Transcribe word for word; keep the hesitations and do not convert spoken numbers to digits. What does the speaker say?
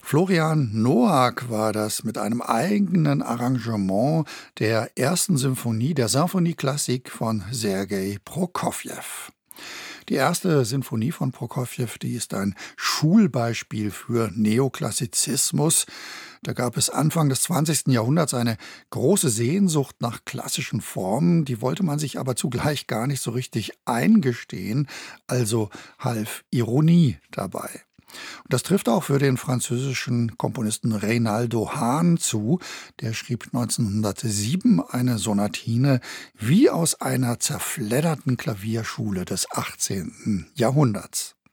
Florian Noack war das mit einem eigenen Arrangement der ersten Symphonie der Sinfonieklassik von Sergei Prokofjew. Die erste Sinfonie von Prokofjew, die ist ein Schulbeispiel für Neoklassizismus. Da gab es Anfang des zwanzigsten Jahrhunderts eine große Sehnsucht nach klassischen Formen, die wollte man sich aber zugleich gar nicht so richtig eingestehen, also half Ironie dabei. Und das trifft auch für den französischen Komponisten Reynaldo Hahn zu. Der schrieb neunzehnhundertsieben eine Sonatine wie aus einer zerfledderten Klavierschule des achtzehnten Jahrhunderts.